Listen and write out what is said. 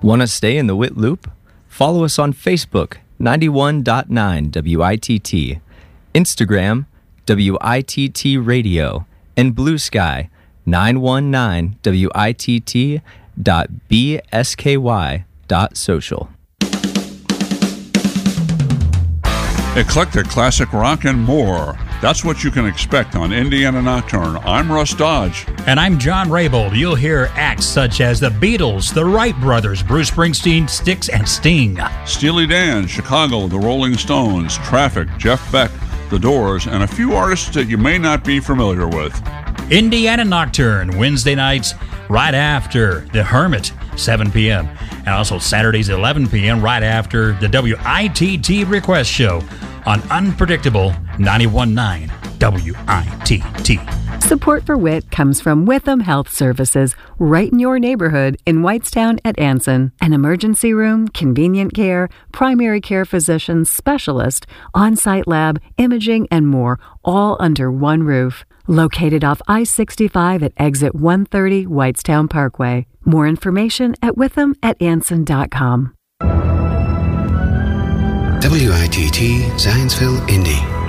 Want to stay in the WIT loop? Follow us on Facebook, 91.9 WITT, Instagram, WITT Radio, and Blue Sky, 919WITT.bsky.social. Eclectic classic rock and more. That's what you can expect on Indiana Nocturne. I'm Russ Dodge. And I'm John Raybould. You'll hear acts such as the Beatles, the Wright Brothers, Bruce Springsteen, Styx, and Sting. Steely Dan, Chicago, the Rolling Stones, Traffic, Jeff Beck, The Doors, and a few artists that you may not be familiar with. Indiana Nocturne, Wednesday nights right after The Hermit, 7 p.m. And also Saturdays, 11 p.m. right after the WITT Request Show on Unpredictable 91.9 WITT. Support for WIT comes from Witham Health Services, right in your neighborhood in Whitestown at Anson. An emergency room, convenient care, primary care physician, specialist, on-site lab, imaging, and more, all under one roof. Located off I-65 at exit 130 Whitestown Parkway. More information at witham@anson.com. WITT Zionsville, Indy